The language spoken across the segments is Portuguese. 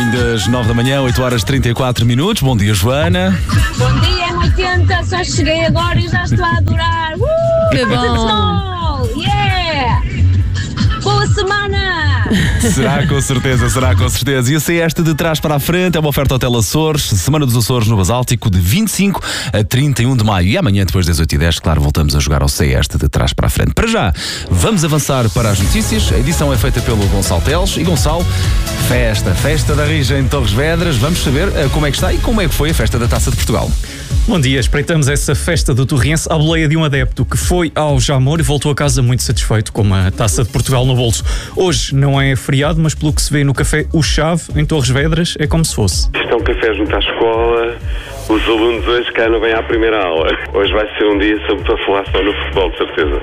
caminho das 9 da manhã, 8 horas 34 minutos. Bom dia, Joana. Bom dia, M80. Só cheguei agora e já estou a adorar. Que bom! Pessoal, yeah! Boa semana! Será com certeza. E a Sesta de trás para a frente é uma oferta Hotel Açores, Semana dos Açores no Basáltico, de 25 a 31 de maio. E amanhã, depois das 8h10, claro, voltamos a jogar ao Sesta de trás para a frente. Para já, vamos avançar para as notícias. A edição é feita pelo Gonçalo Teles. E Gonçalo, festa da Rija em Torres Vedras. Vamos saber como é que está e como é que foi a festa da Taça de Portugal. Bom dia, espreitamos essa festa do Torriense à boleia de um adepto que foi ao Jamor e voltou a casa muito satisfeito com a Taça de Portugal no bolso. Hoje não é feriado, mas pelo que se vê no café O Chave, em Torres Vedras, é como se fosse. Isto é um café junto à escola. Os alunos hoje cá não vêm à primeira aula. Hoje vai ser um dia sempre para falar só no futebol, de certeza.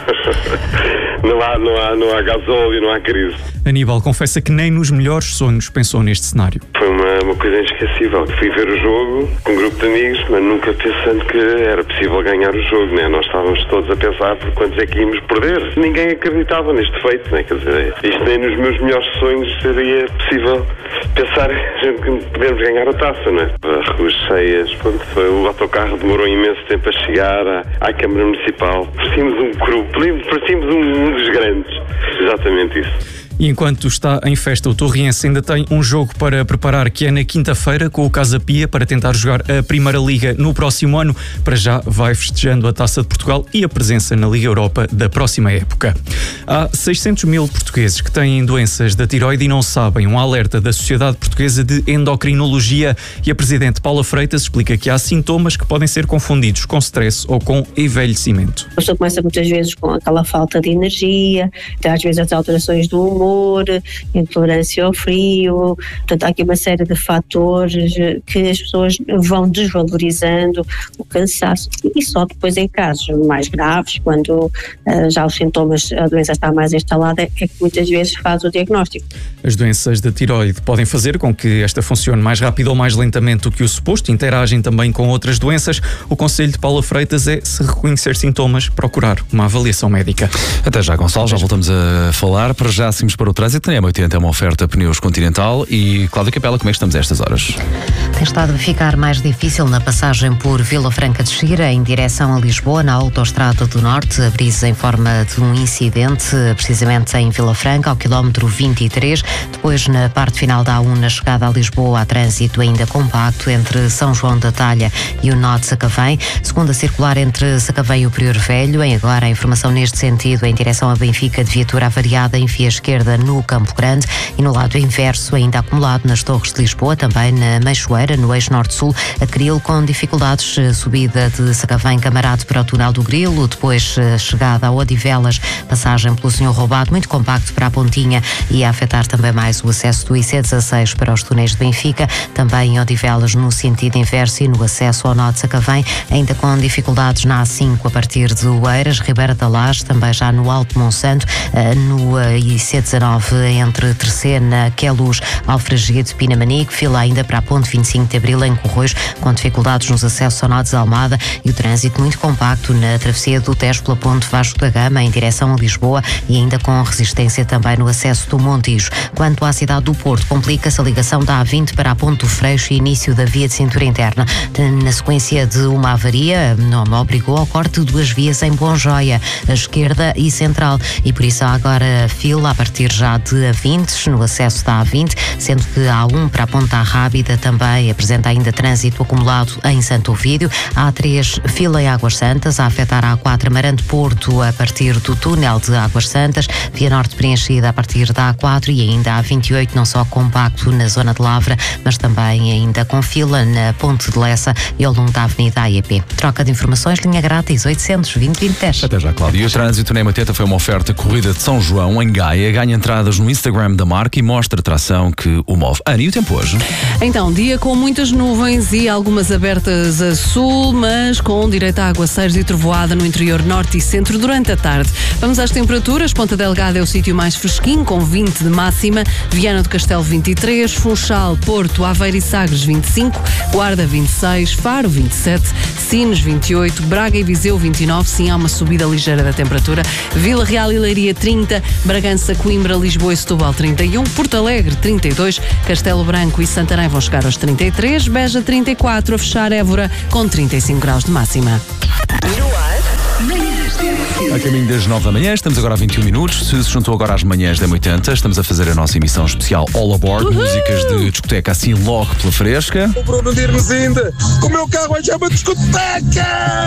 Não há gasóleo, não há crise. Aníbal confessa que nem nos melhores sonhos pensou neste cenário. Foi uma coisa inesquecível. Fui ver o jogo com um grupo de amigos, mas nunca pensando que era possível ganhar o jogo, né? Nós estávamos todos a pensar por quantos é que íamos perder. Ninguém acreditava neste feito, né? Quer dizer, isto nem nos meus melhores sonhos seria possível pensar que podermos ganhar a taça, não é? As ruas cheias, pronto, o autocarro demorou imenso tempo a chegar à Câmara Municipal. Parecíamos um grupo, parecíamos um dos grandes. Exatamente isso. E enquanto está em festa, o Torriense ainda tem um jogo para preparar, que é na quinta-feira, com o Casa Pia, para tentar jogar a Primeira Liga no próximo ano. Para já vai festejando a Taça de Portugal e a presença na Liga Europa da próxima época. Há 600 mil portugueses que têm doenças da tiroide e não sabem. Um alerta da Sociedade Portuguesa de Endocrinologia, e a Presidente Paula Freitas explica que há sintomas que podem ser confundidos com stress ou com envelhecimento. A pessoa começa muitas vezes com aquela falta de energia, às vezes as alterações do humor, intolerância ao frio. Portanto, há aqui uma série de fatores que as pessoas vão desvalorizando, o cansaço, e só depois em casos mais graves, quando já os sintomas, a doença está mais instalada, é que muitas vezes faz o diagnóstico. As doenças da tiroide podem fazer com que esta funcione mais rápido ou mais lentamente do que o suposto, interagem também com outras doenças. O conselho de Paula Freitas é, se reconhecer sintomas, procurar uma avaliação médica. Até já, Gonçalo, já voltamos a falar. Para já, seguimos para o trânsito. Na M80 é uma oferta pneus Continental. E Cláudia Capela, como é que estamos a estas horas? Tem estado a ficar mais difícil na passagem por Vila Franca de Xira, em direção a Lisboa, na Autoestrada do Norte. A brisa em forma de um incidente, precisamente em Vila Franca, ao quilómetro 23. Depois, na parte final da A1, na chegada a Lisboa, há trânsito ainda compacto entre São João da Talha e o nó de Sacavém. Segunda circular entre Sacavém e o Prior Velho. Agora a informação neste sentido, em direção a Benfica, de viatura avariada em via esquerda no Campo Grande, e no lado inverso, ainda acumulado nas Torres de Lisboa, também na Meixoeira, no eixo norte-sul, a Cril, com dificuldades, subida de Sacavém Camarate para o túnel do Grilo, depois chegada a Odivelas, passagem pelo Senhor Roubado, muito compacto para a Pontinha, e a afetar também mais o acesso do IC16 para os túneis de Benfica, também em Odivelas no sentido inverso, e no acesso ao nó de Sacavém, ainda com dificuldades na A5 a partir de Oeiras, Ribeira da Laje, também já no Alto Monsanto, no IC19 entre Terceira, Queluz, Alfragide, Pinamanique, fila ainda para a ponte 25 de Abril em Corroios, com dificuldades nos acessos ao nó de Almada, e o trânsito muito compacto na travessia do Tejo pela ponte Vasco da Gama em direção a Lisboa, e ainda com resistência também no acesso do Montijo. Quanto à cidade do Porto, complica-se a ligação da A20 para a ponte do Freixo e início da via de cintura interna. Na sequência de uma avaria, não obrigou ao corte de duas vias em Bonjoia, a esquerda e central, e por isso há agora fila a partir já de A20 no acesso da A20, sendo que a A1 para a Ponta Rábida também apresenta ainda trânsito acumulado em Santo Ovídio. A A3 fila em Águas Santas, a afetar a A4 Amarante Porto a partir do túnel de Águas Santas, Via Norte preenchida a partir da A4, e ainda a A28 não só compacto na zona de Lavra, mas também ainda com fila na Ponte de Lessa e ao longo da Avenida AEP. Troca de informações, linha grátis 820-2010. Até já, Cláudia. E o trânsito na M80 foi uma oferta corrida de São João em Gaia. Ganha entradas no Instagram da marca e mostra a atração que o move. Ana, e o tempo hoje? Então, dia com muitas nuvens e algumas abertas a sul, mas com direito a aguaceiros e trovoada no interior norte e centro durante a tarde. Vamos às temperaturas. Ponta Delgada é o sítio mais fresquinho, com 20 de máxima. Viana do Castelo 23, Funchal, Porto, Aveiro e Sagres 25, Guarda 26, Faro 27, Sines 28, Braga e Viseu 29, sim, há uma subida ligeira da temperatura. Vila Real e Leiria 30, Bragança, Coimbra Coimbra, Lisboa e Setúbal 31, Porto Alegre 32, Castelo Branco e Santarém vão chegar aos 33, Beja 34, a fechar Évora com 35 graus de máxima. A caminho das 9 da manhã, estamos agora a 21 minutos. Se juntou agora às manhãs da 80, estamos a fazer a nossa emissão especial All Aboard, músicas de discoteca assim logo pela fresca. O Bruno diz-nos ainda: o meu carro é chama de discoteca!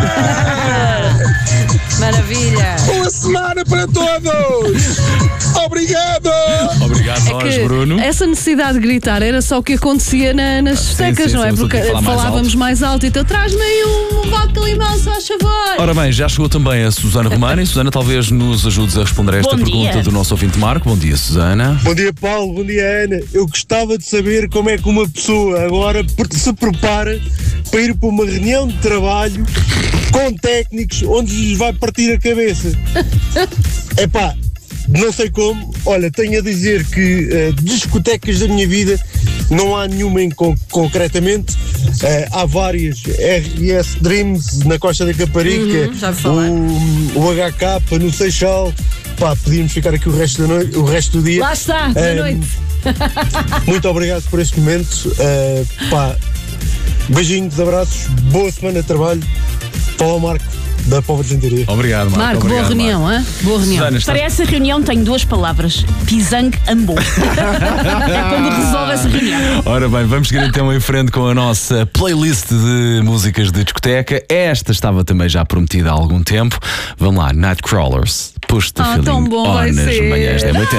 Maravilha! Boa semana para todos! Obrigado! Obrigado, nós, Bruno. Essa necessidade de gritar era só o que acontecia nas discotecas, sim, não é? sim, Porque falávamos mais alto, então traz-me aí um vodka limão, se faz favor. Ora bem, já chegou também a Susana Romana e Susana, talvez nos ajudes a responder a esta pergunta do nosso ouvinte Marco. Bom dia, Susana. Bom dia, Paulo. Bom dia, Ana. Eu gostava de saber como é que uma pessoa agora se prepara para ir para uma reunião de trabalho com técnicos onde lhes vai partir a cabeça. Epá, não sei como. Olha, tenho a dizer que discotecas da minha vida não há nenhuma concretamente. Há várias, RS Dreams na Costa da Caparica, já vou falar. o HK no Seixal. Pá, podíamos ficar aqui o resto do dia. Lá está, da noite. Muito obrigado por este momento. Pá, beijinhos, abraços, boa semana de trabalho. Fala, Marco, da Povo de Argentina. Obrigado, Marco. Marco, obrigado, boa reunião, Marco. hein? Boa reunião. Susana, Para essa reunião tenho duas palavras: pisang ambo. É quando resolve essa reunião. Ora bem, vamos seguir então em frente com a nossa playlist de músicas de discoteca. Esta estava também já prometida há algum tempo. Vamos lá, Nightcrawlers. Push the feeling tão bom on vai nas ser. manhãs da 80.